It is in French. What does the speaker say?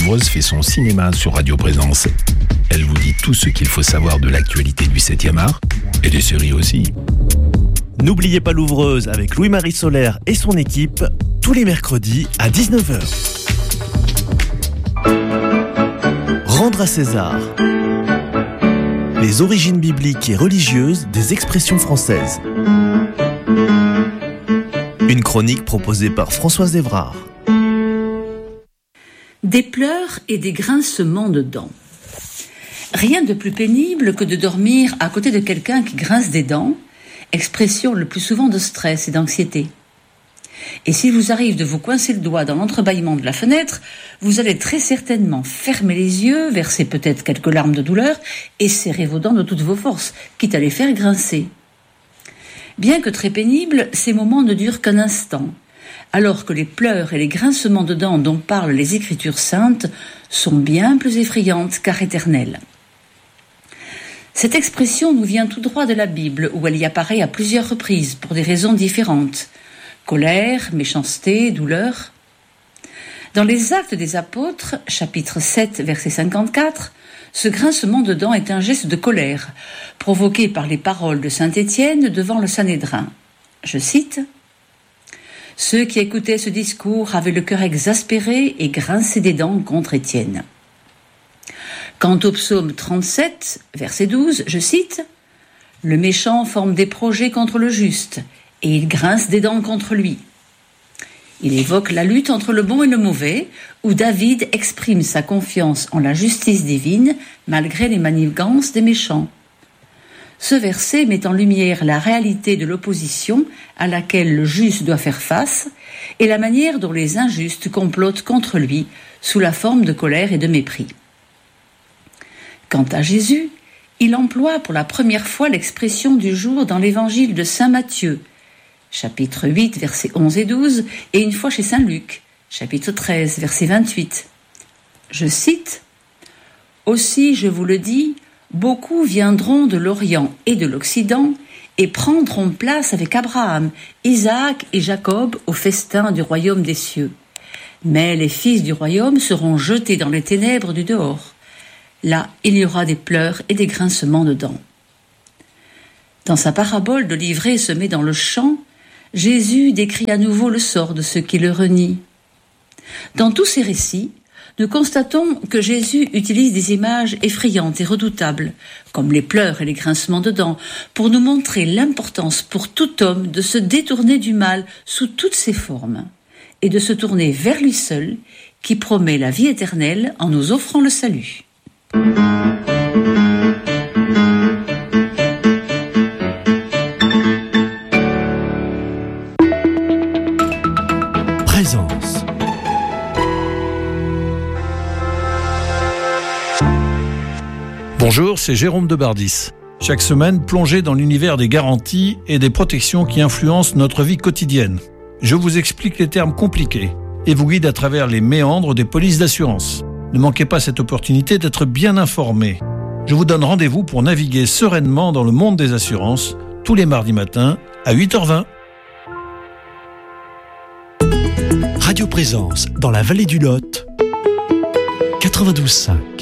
Levreuse fait son cinéma sur Radio Présence. Elle vous dit tout ce qu'il faut savoir de l'actualité du 7e art et des séries aussi. N'oubliez pas l'ouvreuse avec Louis-Marie Solaire et son équipe, tous les mercredis à 19h. Rendre à César. Les origines bibliques et religieuses des expressions françaises. Une chronique proposée par Françoise Evrard. Des pleurs et des grincements de dents. Rien de plus pénible que de dormir à côté de quelqu'un qui grince des dents, expression le plus souvent de stress et d'anxiété. Et s'il vous arrive de vous coincer le doigt dans l'entrebâillement de la fenêtre, vous allez très certainement fermer les yeux, verser peut-être quelques larmes de douleur et serrer vos dents de toutes vos forces, quitte à les faire grincer. Bien que très pénibles, ces moments ne durent qu'un instant, alors que les pleurs et les grincements de dents dont parlent les Écritures saintes sont bien plus effrayantes car éternelles. Cette expression nous vient tout droit de la Bible, où elle y apparaît à plusieurs reprises pour des raisons différentes. Colère, méchanceté, douleur. Dans les Actes des Apôtres, chapitre 7, verset 54, ce grincement de dents est un geste de colère, provoqué par les paroles de saint Étienne devant le Sanhédrin. Je cite : « Ceux qui écoutaient ce discours avaient le cœur exaspéré et grinçaient des dents contre Étienne. » Quant au psaume 37, verset 12, je cite : « Le méchant forme des projets contre le juste, et il grince des dents contre lui. » Il évoque la lutte entre le bon et le mauvais, où David exprime sa confiance en la justice divine, malgré les manigances des méchants. Ce verset met en lumière la réalité de l'opposition à laquelle le juste doit faire face, et la manière dont les injustes complotent contre lui, sous la forme de colère et de mépris. Quant à Jésus, il emploie pour la première fois l'expression du jour dans l'évangile de saint Matthieu, chapitre 8, versets 11 et 12, et une fois chez saint Luc, chapitre 13, verset 28. Je cite : « Aussi, je vous le dis, beaucoup viendront de l'Orient et de l'Occident et prendront place avec Abraham, Isaac et Jacob au festin du royaume des cieux. Mais les fils du royaume seront jetés dans les ténèbres du dehors. Là, il y aura des pleurs et des grincements de dents. » Dans sa parabole de l'ivraie semé dans le champ, Jésus décrit à nouveau le sort de ceux qui le renient. Dans tous ces récits, nous constatons que Jésus utilise des images effrayantes et redoutables, comme les pleurs et les grincements de dents, pour nous montrer l'importance pour tout homme de se détourner du mal sous toutes ses formes, et de se tourner vers lui seul, qui promet la vie éternelle en nous offrant le salut. Présence. Bonjour, c'est Jérôme de Bardis. Chaque semaine, plongez dans l'univers des garanties et des protections qui influencent notre vie quotidienne. Je vous explique les termes compliqués et vous guide à travers les méandres des polices d'assurance. Ne manquez pas cette opportunité d'être bien informé. Je vous donne rendez-vous pour naviguer sereinement dans le monde des assurances tous les mardis matins à 8h20. Radio Présence dans la vallée du Lot, 92.5.